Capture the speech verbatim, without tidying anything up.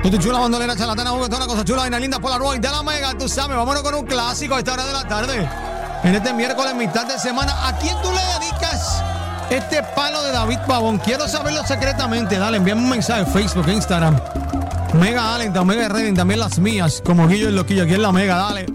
Tú chula, bandolera, charlatana, juguetona, cosa chula, vaina linda, Polaroid de la Mega, tú sabes, vámonos con un clásico a esta hora de la tarde. En este miércoles, mitad de semana, ¿a quién tú le dedicas este palo de David Pavón? Quiero saberlo secretamente. Dale, envíame un mensaje en Facebook, Instagram. Mega Allen, Mega Redding, también las mías, como Guillo y Loquillo, aquí en la Mega, dale.